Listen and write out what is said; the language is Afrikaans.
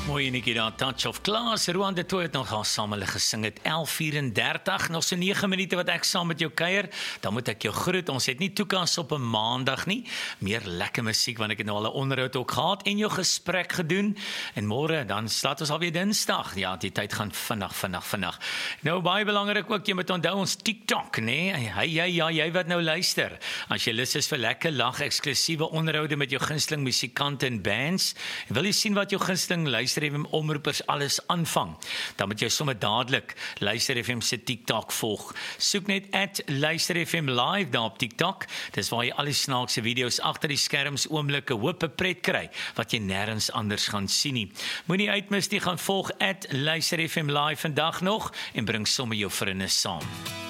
Mooi netjie daar, Touch of Class, Roan de Tooi het nog gaan saam hulle gesing het 11:34, nog so 9 minute wat ek saam met jou kuier, dan moet ek jou groet, ons het nie toekas op 'n maandag nie, meer lekker musiek, want ek het nou al 'n onderhoud ook gehad en jou gesprek gedoen, en môre, dan staat ons alweer Dinsdag, ja, die tyd gaan vinnig. Nou, baie belangrik ook, jy moet onthou ons TikTok, nee, jy wat nou luister, as jy lus is vir lekker lag, eksklusiewe onderhoude met jou gunsteling musikante en bands, en wil jy sien wat jou gunsteling Luister FM omroepers alles aanvang, dan moet jy sommer dadelik Luister FM se TikTok volg. Soek net @Luister FM live daar op TikTok. Dis waar jy al die snaakse video's agter die skerms oomblikke hoop pret kry wat jy nêrens anders gaan sien nie. Moenie uitmis nie, gaan volg @Luister FM live vandag nog en bring sommer jou vriende saam.